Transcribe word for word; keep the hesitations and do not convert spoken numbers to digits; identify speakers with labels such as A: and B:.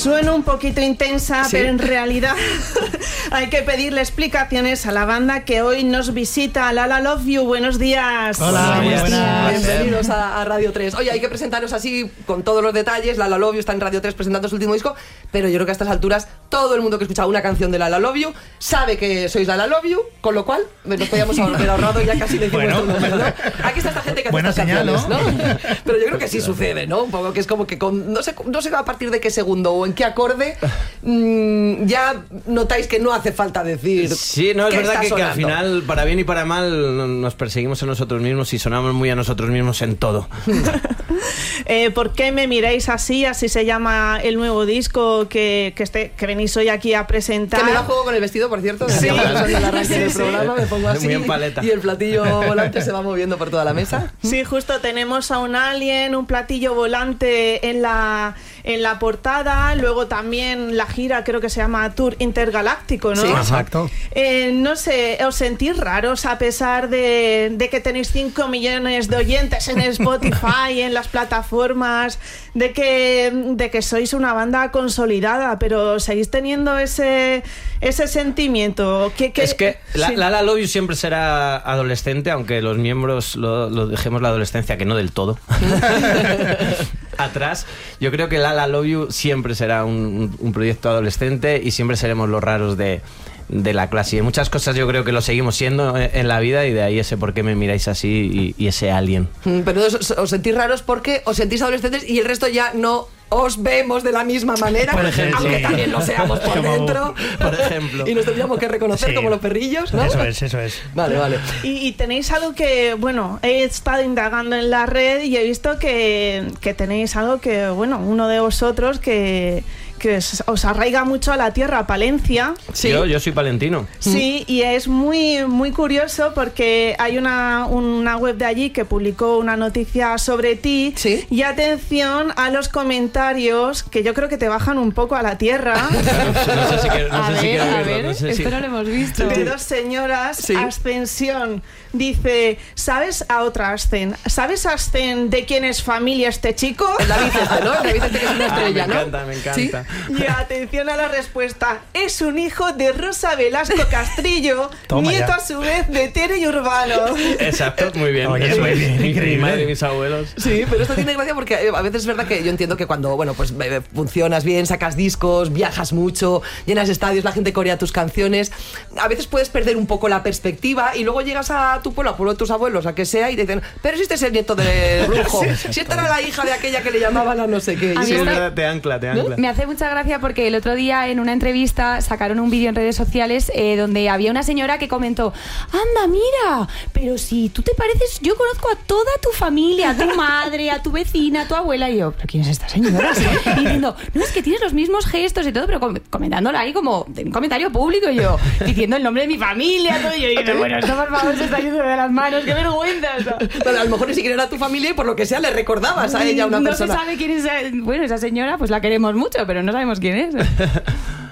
A: Suena un poquito intensa, ¿sí? Pero en realidad hay que pedirle explicaciones a la banda que hoy nos visita. Lala Love You, buenos días.
B: Hola, buenos días.
C: Bienvenidos a, a Radio tres. Oye, hay que presentaros así con todos los detalles. Lala Love You está en Radio tres presentando su último disco, pero yo creo que a estas alturas todo el mundo que escucha una canción de Lala Love You sabe que sois Lala Love You, con lo cual nos podíamos haber ahorrado y ya casi le decimos bueno. todo, ¿no? Aquí está esta gente que hace
B: Buena
C: estas
B: señal,
C: canciones,
B: ¿no?
C: ¿no? Pero yo creo que sí sucede, ¿no? Un poco que es como que con, no sé, no sé a partir de qué segundo o en qué acorde mmm, ya notáis que no hace falta decir.
D: Sí, no, es verdad que, que al final, para bien y para mal, nos perseguimos a nosotros mismos y sonamos muy a nosotros mismos en todo.
A: eh, ¿Por qué me miráis así? Así se llama el nuevo disco que, que, este, que venís hoy aquí a presentar.
C: Que me da juego con el vestido, por cierto.
A: Sí,
C: sí, el arranque
A: sí,
C: del
A: sí.
C: programa, me pongo así
D: muy en paleta.
C: Y el platillo volante se va moviendo por toda la mesa.
A: Sí, justo tenemos a un alien, un platillo volante en la, en la portada, luego también la gira creo que se llama Tour Intergaláctico, ¿no?
C: Sí,
B: exacto.
A: Eh, no sé, ¿os sentís raros a pesar de, de que tenéis cinco millones de oyentes en Spotify, en las plataformas, de que, de que sois una banda consolidada, pero seguís teniendo ese, ese sentimiento? ¿Qué, qué?
D: Es que la,
A: sí.
D: Lala Love You siempre será adolescente, aunque los miembros lo, lo dejemos la adolescencia, que no del todo, atrás. Yo creo que Lala Love You siempre será un, un proyecto adolescente y siempre seremos los raros de, de la clase. Y en muchas cosas yo creo que lo seguimos siendo en, en la vida, y de ahí ese por qué me miráis así y, y ese alien.
C: Pero os, os sentís raros porque os sentís adolescentes y el resto ya no os vemos de la misma manera,
D: por ejemplo,
C: aunque también lo seamos por dentro,
D: por ejemplo,
C: y nos tendríamos que reconocer sí. como los perrillos, ¿no?
B: Eso es, eso es.
C: Vale, vale.
A: Y, y tenéis algo que, bueno, he estado indagando en la red y he visto que, que tenéis algo que, bueno, uno de vosotros que... que os, os arraiga mucho a la tierra, a Palencia.
D: Sí. Yo, yo soy palentino.
A: Sí, y es muy, muy curioso porque hay una, una web de allí que publicó una noticia sobre ti.
C: ¿Sí?
A: Y atención a los comentarios que yo creo que te bajan un poco a la tierra.
D: No sé si quiero, no
E: a
D: sé
E: ver,
D: si quiero
E: a
D: verlo,
E: ver,
D: no sé
E: esto
D: si...
E: no lo hemos visto.
A: De dos señoras,
C: sí.
A: Ascensión dice, ¿sabes a otra Ascen? ¿Sabes, Ascen, de quién es familia este chico?
C: El David este, ¿no? El David este que es una estrella,
D: ah, me
C: ¿no?
D: encanta, me encanta.
C: ¿Sí?
A: Y atención a la respuesta, es un hijo de Rosa Velasco Castrillo,
B: Toma
A: nieto
B: ya.
A: a su vez de Tere y Urbano.
D: Exacto, muy bien.
B: Oye,
D: Eso
B: muy
D: es.
B: bien,
D: Mi
B: increíble.
D: madre y mis abuelos.
C: Sí, pero esto tiene gracia porque a veces es verdad que yo entiendo que cuando, bueno, pues funcionas bien, sacas discos, viajas mucho, llenas estadios, la gente corea tus canciones, a veces puedes perder un poco la perspectiva y luego llegas a tu pueblo, a pueblo de tus abuelos, a que sea, y te dicen, pero si este es el nieto de Brujo, si esta era la hija de aquella que le llamaban a no sé qué.
E: A mí
D: Sí, es
E: está-
D: verdad, te ancla, te ancla.
E: Me hace mucha gracia porque el otro día en una entrevista sacaron un vídeo en redes sociales eh, donde había una señora que comentó, anda, mira, pero si tú te pareces, yo conozco a toda tu familia, a tu madre, a tu vecina, a tu abuela. Y yo, ¿pero quién es esta señora? Y diciendo, no, es que tienes los mismos gestos y todo, pero com- comentándola ahí como de un comentario público, y yo diciendo el nombre de mi familia, todo, y yo diciendo, bueno, esto por favor se está yendo de las manos, qué vergüenza. ¿No?
C: Bueno, a lo mejor ni siquiera era tu familia y por lo que sea le recordabas a ella una
E: no
C: persona.
E: se sabe quién es. Bueno, esa señora, pues la queremos mucho, pero no sabemos quién es.